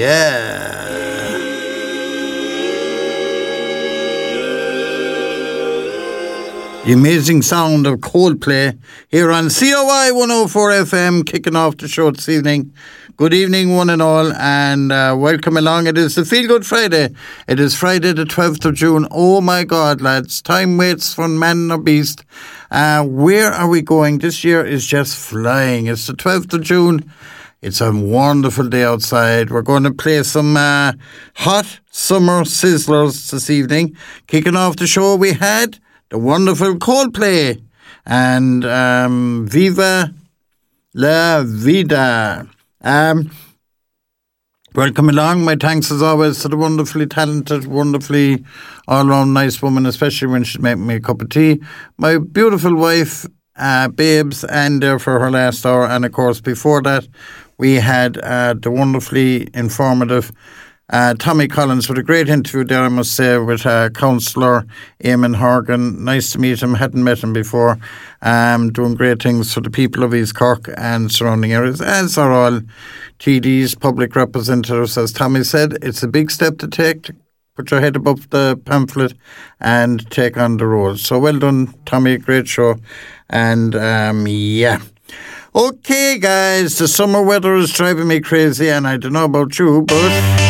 Yeah. The amazing sound of Coldplay here on COI 104 FM, kicking off the show this evening. Good evening, one and all, and welcome along. It is the Feel Good Friday. It is Friday the 12th of June. Oh my God, lads, time waits for man or beast. Where are we going? This year is just flying. It's the 12th of June. It's a wonderful day outside. We're going to play some hot summer sizzlers this evening. Kicking off the show, we had the wonderful Coldplay and Viva la Vida. Welcome along. My thanks as always to the wonderfully talented, wonderfully all-round nice woman, especially when she's making me a cup of tea. My beautiful wife, Babes, and there for her last hour. And of course, before that, we had the wonderfully informative Tommy Collins with a great interview there, I must say, with Councillor Eamon Horgan. Nice to meet him. Hadn't met him before. Doing great things for the people of East Cork and surrounding areas, as are all TDs, public representatives. As Tommy said, it's a big step to take. Put your head above the pamphlet and take on the road. So well done, Tommy. Great show. And yeah. Okay, guys, the summer weather is driving me crazy, and I don't know about you, but